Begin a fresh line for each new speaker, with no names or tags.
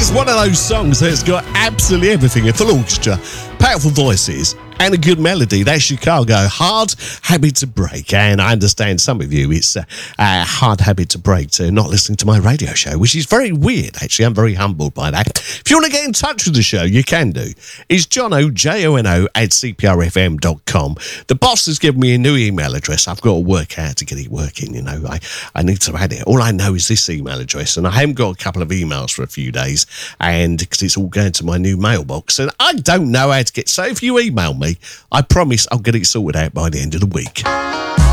It's one of those songs that's got absolutely everything: a full orchestra, powerful voices, and a good melody. That's Chicago, Hard Habit to Break. And I understand some of you, it's a hard habit to break to not listening to my radio show, which is very weird, actually. I'm very humbled by that. If you want to get in touch with the show, you can do. It's Jono, Jono, at cprfm.com. The boss has given me a new email address. I've got to work out to get it working, you know. I need to add it. All I know is this email address, and I haven't got a couple of emails for a few days, and because it's all going to my new mailbox, and I don't know how to get. So if you email me, I promise I'll get it sorted out by the end of the week.